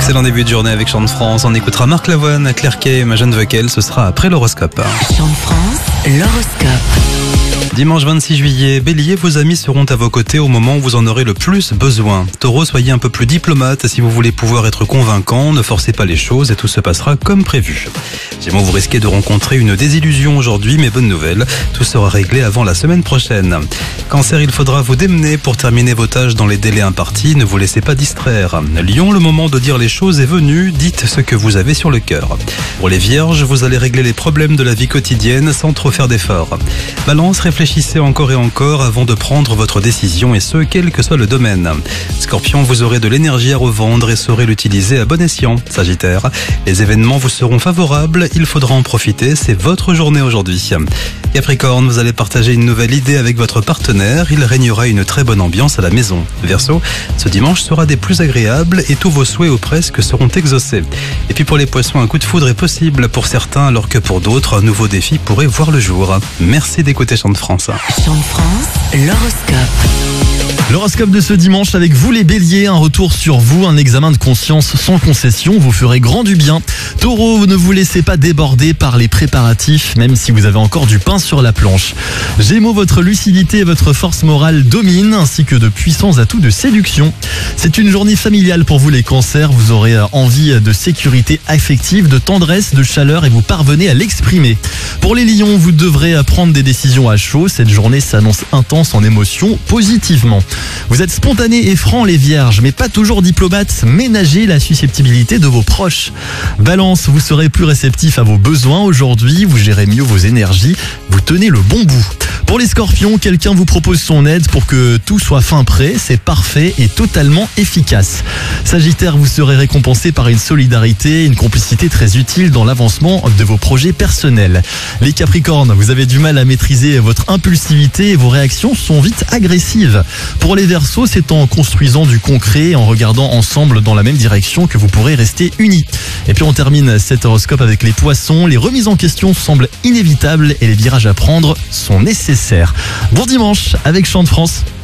Excellent début de journée avec Chant de France. On écoutera Marc Lavoine, Claire Kay et Majane Vauquel. Ce sera après l'horoscope. Chant de France, l'horoscope. Dimanche 26 juillet, Bélier, vos amis seront à vos côtés au moment où vous en aurez le plus besoin. Taureau, soyez un peu plus diplomate si vous voulez pouvoir être convaincant. Ne forcez pas les choses et tout se passera comme prévu. Gémeaux, vous risquez de rencontrer une désillusion aujourd'hui, mais bonne nouvelle, tout sera réglé avant la semaine prochaine. Cancer, il faudra vous démener pour terminer vos tâches dans les délais impartis. Ne vous laissez pas distraire. Lion, le moment de dire les choses est venu. Dites ce que vous avez sur le cœur. Pour les Vierges, vous allez régler les problèmes de la vie quotidienne sans trop faire d'efforts. Balance, réfléchissez encore et encore avant de prendre votre décision et ce, quel que soit le domaine. Scorpion, vous aurez de l'énergie à revendre et saurez l'utiliser à bon escient. Sagittaire, les événements vous seront favorables, il faudra en profiter, c'est votre journée aujourd'hui. Capricorne, vous allez partager une nouvelle idée avec votre partenaire, il régnera une très bonne ambiance à la maison. Verseau, ce dimanche sera des plus agréables et tous vos souhaits ou presque seront exaucés. Et puis pour les Poissons, un coup de foudre est possible pour certains alors que pour d'autres, un nouveau défi pourrait voir le jour. Merci d'écouter Chant de France. Chant de France, l'horoscope. L'horoscope de ce dimanche avec vous les béliers, un retour sur vous, un examen de conscience sans concession, vous ferez grand du bien. Taureau, ne vous laissez pas déborder par les préparatifs, même si vous avez encore du pain sur la planche. Gémeaux, votre lucidité et votre force morale dominent, ainsi que de puissants atouts de séduction. C'est une journée familiale pour vous les cancers, vous aurez envie de sécurité affective, de tendresse, de chaleur et vous parvenez à l'exprimer. Pour les lions, vous devrez prendre des décisions à chaud, cette journée s'annonce intense en émotions positivement. Vous êtes spontanés et francs les vierges, mais pas toujours diplomates. Ménagez la susceptibilité de vos proches. Balance, vous serez plus réceptif à vos besoins aujourd'hui, vous gérez mieux vos énergies, vous tenez le bon bout. Pour les scorpions, quelqu'un vous propose son aide pour que tout soit fin prêt, c'est parfait et totalement efficace. Sagittaire, vous serez récompensé par une solidarité, une complicité très utile dans l'avancement de vos projets personnels. Les capricornes, vous avez du mal à maîtriser votre impulsivité et vos réactions sont vite agressives. Pour les verseaux, c'est en construisant du concret et en regardant ensemble dans la même direction que vous pourrez rester unis. Et puis on termine cet horoscope avec les poissons. Les remises en question semblent inévitables et les virages à prendre sont nécessaires. Bon dimanche avec Chant de France.